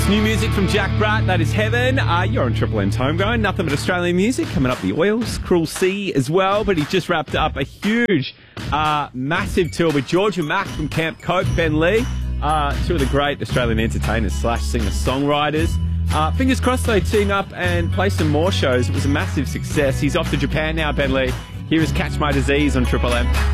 New music from Jack Bratt, that is Heaven. You're on Triple M's Homegrown. Nothing but Australian music. Coming up, The Oils, Cruel Sea as well. But he's just wrapped up a huge, massive tour with George and Mac from Camp Cope, Ben Lee. Two of the great Australian entertainers / singer-songwriters. Fingers crossed they team up and play some more shows. It was a massive success. He's off to Japan now, Ben Lee. Here is Catch My Disease on Triple M.